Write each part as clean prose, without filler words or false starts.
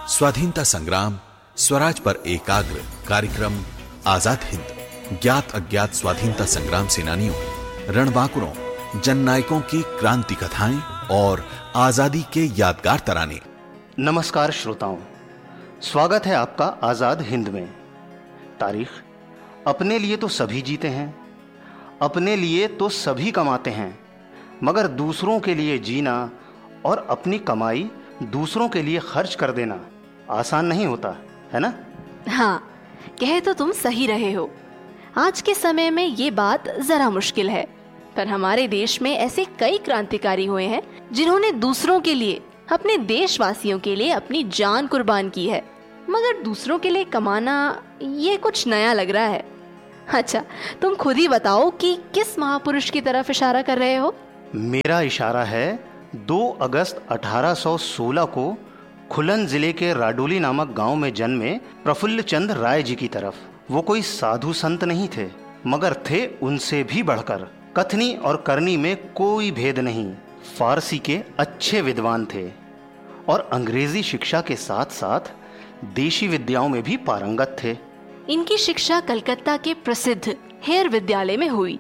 स्वाधीनता संग्राम, स्वराज पर एकाग्र कार्यक्रम आजाद हिंद, ज्ञात अज्ञात स्वाधीनता संग्राम सेनानियों, रणबांकुरों, जननायकों की क्रांति कथाएं और आजादी के यादगार तराने। नमस्कार श्रोताओं, स्वागत है आपका आजाद हिंद में। तारीख, अपने लिए तो सभी जीते हैं, अपने लिए तो सभी कमाते हैं, मगर दूसरों के लिए जीना और अपनी कमाई दूसरों के लिए खर्च कर देना आसान नहीं होता, है ना? हाँ, कहे तो तुम सही रहे हो। आज के समय में ये बात जरा मुश्किल है, पर हमारे देश में ऐसे कई क्रांतिकारी हुए हैं जिन्होंने दूसरों के लिए, अपने देशवासियों के लिए अपनी जान कुर्बान की है, मगर दूसरों के लिए कमाना ये कुछ नया लग रहा है। अच्छा, तुम खुद ही बताओ कि किस महापुरुष की तरफ इशारा कर रहे हो? मेरा इशारा है 2 अगस्त 1816 को खुलन जिले के राडोली नामक गांव में जन्मे प्रफुल्ल चंद राय जी की तरफ। वो कोई साधु संत नहीं थे, मगर थे उनसे भी बढ़कर। कथनी और करनी में कोई भेद नहीं। फारसी के अच्छे विद्वान थे और अंग्रेजी शिक्षा के साथ साथ देशी विद्याओं में भी पारंगत थे। इनकी शिक्षा कलकत्ता के प्रसिद्ध हेयर विद्यालय में हुई।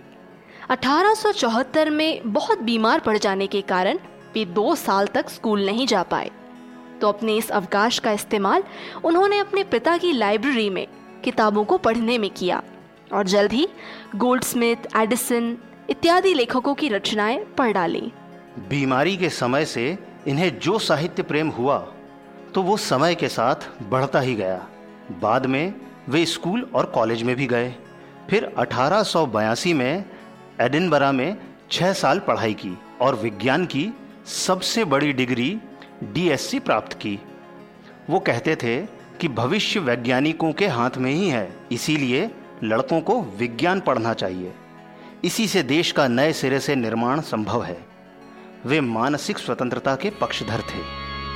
1874 में बहुत बीमार पड़ जाने के कारण वे 2 साल तक स्कूल नहीं जा पाए, तो अपने इस अवकाश का इस्तेमाल उन्होंने अपने पिता की लाइब्रेरी में किताबों को पढ़ने में किया और जल्द ही गोल्डस्मिथ, एडिसन इत्यादि लेखकों की रचनाएं पढ़ डाली। बीमारी के समय से इन्हें जो साहित्य प्रेम हुआ तो वो समय के साथ बढ़ता ही गया। बाद में वे स्कूल और कॉलेज में भी गए। फिर 1882 में एडिनबरा में 6 साल पढ़ाई की और विज्ञान की सबसे बड़ी डिग्री DSc प्राप्त की। वो कहते थे कि भविष्य वैज्ञानिकों के हाथ में ही है, इसीलिए लड़कों को विज्ञान पढ़ना चाहिए। इसी से देश का नए सिरे से निर्माण संभव है। वे मानसिक स्वतंत्रता के पक्षधर थे।